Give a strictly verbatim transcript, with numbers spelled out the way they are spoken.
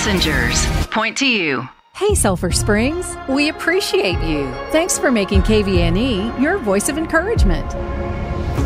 passengers point to you. Hey, Sulphur Springs, we appreciate you. Thanks for making K V N E your voice of encouragement.